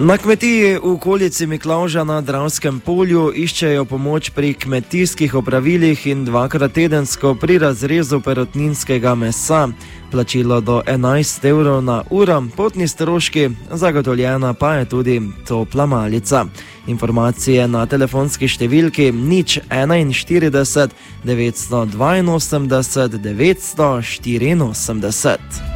Na kmetiji v okolici Miklavža na Dravskem polju iščejo pomoč pri kmetijskih opravilih in 2-krat tedensko pri razrezu perutninskega mesa. Plačilo do 11 evrov na uro, potni stroški, zagotovljena pa je tudi topla malica. Informacije na telefonski številki 041 982 984.